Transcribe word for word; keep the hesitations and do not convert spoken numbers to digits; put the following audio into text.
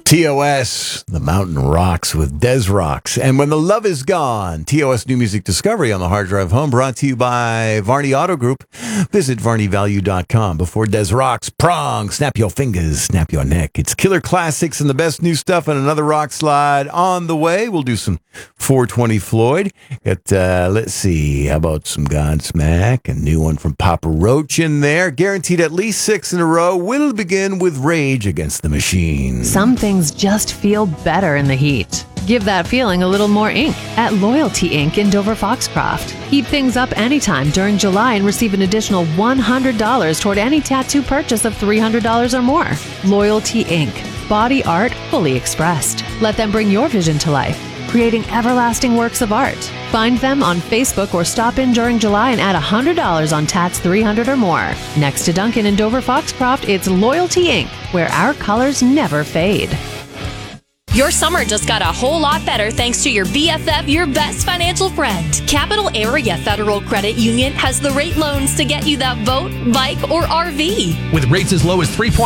T O S, The Mountain Rocks with Des Rocks. And When the Love Is Gone, T O S New Music Discovery on the Hard Drive Home, brought to you by Varney Auto Group. Visit varney value dot com. Before Des Rocks, Prong, Snap Your Fingers, Snap Your Neck. It's Killer Classics and the best new stuff and another rock slide on the way. We'll do some four twenty Floyd. Got, uh, let's see, how about some Godsmack? A new one from Papa Roach in there. Guaranteed at least six in a row. We'll begin with Rage Against the Machine. Some things just feel better in the heat. Give that feeling a little more ink at Loyalty Ink in Dover Foxcroft. Heat things up anytime during July and receive an additional one hundred dollars toward any tattoo purchase of three hundred dollars or more. Loyalty Ink. Body art fully expressed. Let them bring your vision to life, creating everlasting works of art. Find them on Facebook or stop in during July and add one hundred dollars on Tats three hundred or more. Next to Duncan in Dover Foxcroft, it's Loyalty Ink, where our colors never fade. Your summer just got a whole lot better thanks to your B F F, your best financial friend. Capital Area Federal Credit Union has the rate loans to get you that boat, bike, or R V. With rates as low as three point